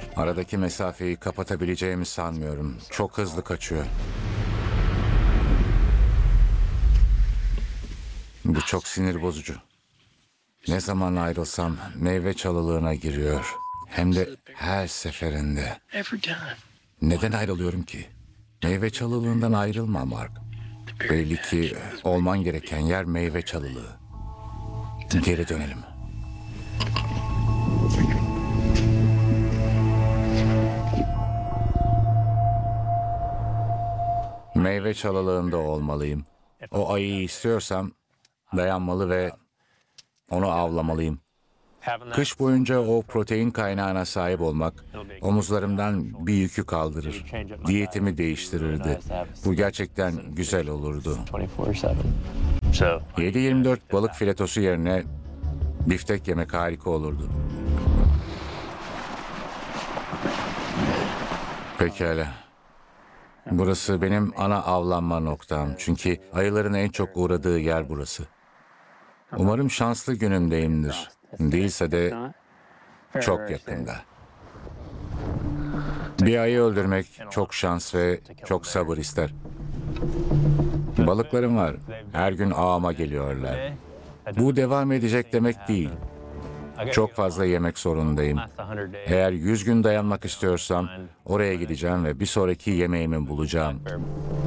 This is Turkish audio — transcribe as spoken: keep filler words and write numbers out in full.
Aradaki mesafeyi kapatabileceğimi sanmıyorum. Çok hızlı kaçıyor. Bu çok sinir bozucu. Ne zaman ayrılsam meyve çalılığına giriyor. Hem de her seferinde. Neden ayrılıyorum ki? Meyve çalılığından ayrılma Mark. Belli ki olman gereken yer meyve çalılığı. Geri dönelim. Meyve çalılığında olmalıyım. O ayıyı istiyorsam dayanmalı ve onu avlamalıyım. Kış boyunca o protein kaynağına sahip olmak omuzlarımdan bir yükü kaldırır. Diyetimi değiştirirdi. Bu gerçekten güzel olurdu. yedi yirmi dört balık filetosu yerine biftek yemek harika olurdu. Pekala. Burası benim ana avlanma noktam. Çünkü ayıların en çok uğradığı yer burası. Umarım şanslı günümdeyimdir. Değilse de çok yakında. Bir ayı öldürmek çok şans ve çok sabır ister. Balıklarım var. Her gün ağıma geliyorlar. Bu devam edecek demek değil. Çok fazla yemek zorundayım. Eğer yüz gün dayanmak istiyorsam oraya gideceğim ve bir sonraki yemeğimi bulacağım.